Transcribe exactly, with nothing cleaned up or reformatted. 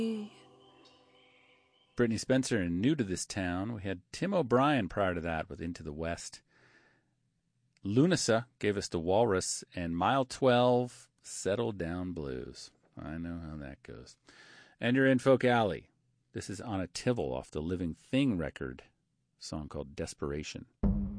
Brittany Spencer and New to This Town. We had Tim O'Brien prior to that with Into the West. Lunasa gave us The Walrus, and Mile twelve, Settle Down Blues. I know how that goes. And you're in Folk Alley. This is Anna Tivell off the Living Thing record, a song called Desperation.